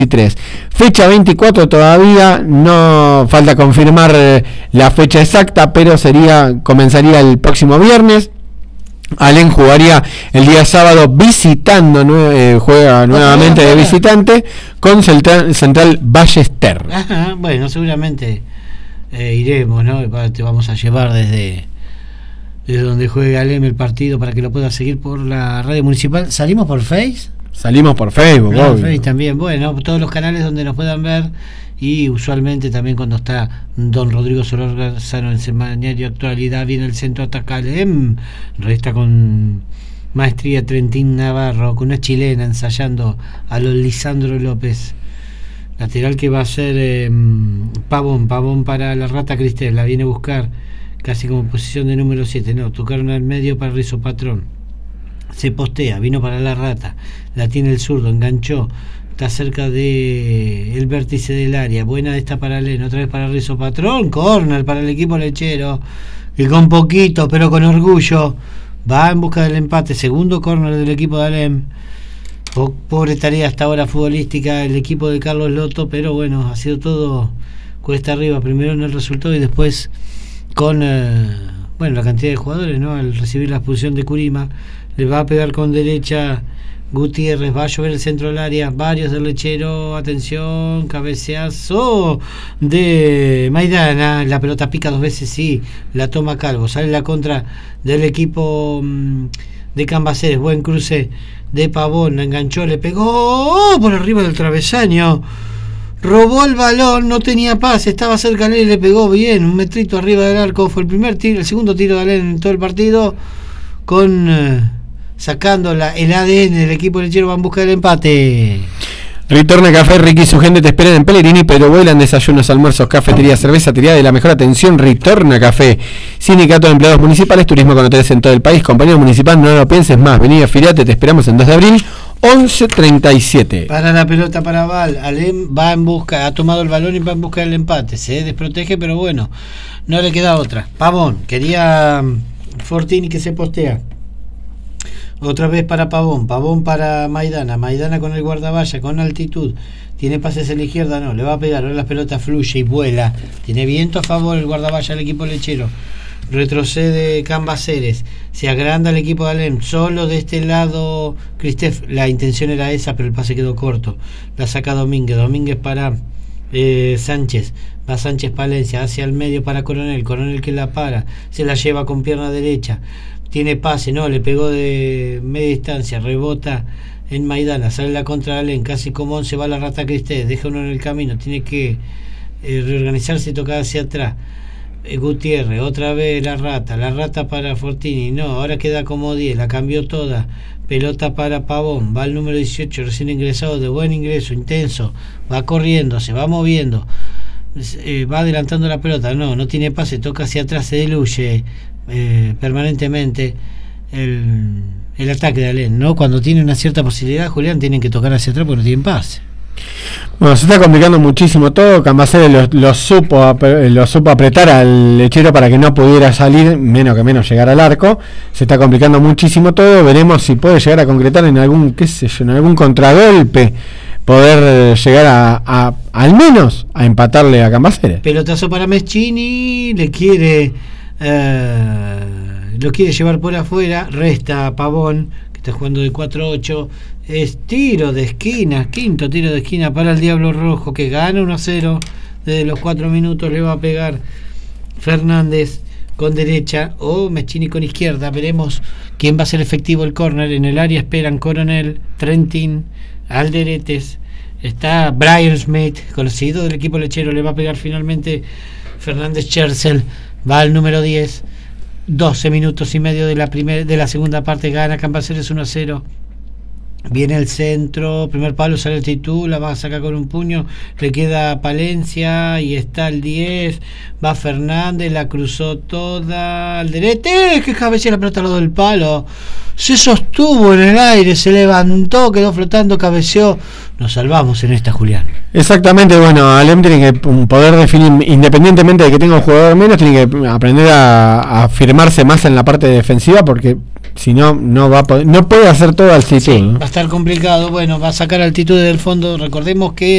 Fecha 24 todavía, no falta confirmar la fecha exacta, pero comenzaría el próximo viernes. Alem jugaría el día sábado visitando, juega nuevamente de visitante con Central Ballester. Ajá, bueno, seguramente iremos, ¿no? Te vamos a llevar desde donde juegue Alem el partido para que lo puedas seguir por la radio municipal. ¿Salimos por Face? Salimos por Facebook, obvio. Face también, bueno, todos los canales donde nos puedan ver, y usualmente también cuando está don Rodrigo Solórzano en Semanario Actualidad, viene el centro ataca Alem, resta con maestría Trentín Navarro, con una chilena ensayando a los Lisandro López, lateral que va a ser Pavón para la Rata Cristel, la viene a buscar casi como posición de número 7, no, tocaron al medio para Rizo Patrón, se postea, vino para la Rata, la tiene el zurdo, enganchó, está cerca de el vértice del área, buena esta para Alem, otra vez para Rizo Patrón, córner para el equipo lechero, que con poquito pero con orgullo va en busca del empate, segundo córner del equipo de Alem. Pobre tarea hasta ahora futbolística el equipo de Carlos Loto, pero bueno, ha sido todo cuesta arriba, primero en el resultado y después con la cantidad de jugadores, ¿no? Al recibir la expulsión de Curima, le va a pegar con derecha Gutiérrez, va a llover el centro del área, varios del lechero, atención, cabeceazo de Maidana, la pelota pica dos veces, sí, la toma Calvo, sale la contra del equipo de Cambaceres, buen cruce de Pavón, la enganchó, le pegó por arriba del travesaño, robó el balón, no tenía pase, estaba cerca de él y le pegó bien, un metrito arriba del arco, fue el primer tiro, el segundo tiro de Alem en todo el partido, con sacando el ADN del equipo lechero, van a buscar el empate. Ritorna Café, Ricky y su gente te esperan en Pellegrini, pero vuelan desayunos, almuerzos, cafetería, cervecería de la mejor atención. Ritorna Café, Sindicato de Empleados Municipales, turismo con hoteles en todo el país. Compañero municipal, no lo pienses más, vení, afiliate, te esperamos en 2 de abril, 11:37. Para la pelota para Val, Alem va en busca, ha tomado el balón y va en busca del empate, se desprotege, pero bueno, no le queda otra. Pavón, quería Fortini que se postea. Otra vez para Pavón para Maidana con el guardavalla, con altitud, tiene pases a la izquierda, no, le va a pegar, ahora la pelota fluye y vuela, tiene viento a favor el guardavalla del equipo lechero, retrocede Cambaceres, se agranda el equipo de Alem, solo de este lado Cristef, la intención era esa, pero el pase quedó corto, la saca Domínguez para Sánchez, va Sánchez Palencia, hacia el medio para Coronel que la para, se la lleva con pierna derecha, tiene pase, no, le pegó de media distancia, rebota en Maidana, sale la contra de Alem, casi como 11 va la Rata Cristés, deja uno en el camino, tiene que reorganizarse y tocar hacia atrás. Gutiérrez, otra vez la Rata para Fortini, no, ahora queda como 10, la cambió toda, pelota para Pavón, va el número 18, recién ingresado, de buen ingreso, intenso, va corriendo, se va moviendo, va adelantando la pelota, no tiene pase, toca hacia atrás, se diluye permanentemente el ataque de Alem, ¿no? Cuando tiene una cierta posibilidad, Julián, tienen que tocar hacia atrás porque no tienen pase. Bueno, se está complicando muchísimo todo. Cambaceres lo supo apretar al lechero para que no pudiera salir, menos llegar al arco. Se está complicando muchísimo todo. Veremos si puede llegar a concretar en algún contragolpe, poder llegar a al menos a empatarle a Cambaceres. Pelotazo para Meschini, lo quiere llevar por afuera, resta Pavón, que está jugando de 4-8, es tiro de esquina, quinto tiro de esquina para el Diablo Rojo, que gana 1-0, desde los 4 minutos le va a pegar Fernández con derecha o Meschini con izquierda, veremos quién va a ser efectivo el córner. En el área esperan Coronel, Trentín, Alderetes, está Brian Smith, conocido del equipo lechero, le va a pegar finalmente Fernández Chercel, va al número 10, 12 minutos y medio de la segunda parte, gana Cambaceres 1-0. Viene el centro, primer palo, sale el Titú, la va a sacar con un puño, le queda Palencia y está el 10, va Fernández, la cruzó toda al derecho, que cabecea la pelota al lado del palo, se sostuvo en el aire, se levantó, quedó flotando, cabeceó, nos salvamos en esta, Julián. Exactamente, bueno, Alem tiene que poder definir, independientemente de que tenga un jugador menos, tiene que aprender a firmarse más en la parte defensiva, porque si no, no va a poder, no puede hacer todo altitud, sí, ¿no? va a estar complicado. Bueno, va a sacar altitud del fondo. Recordemos que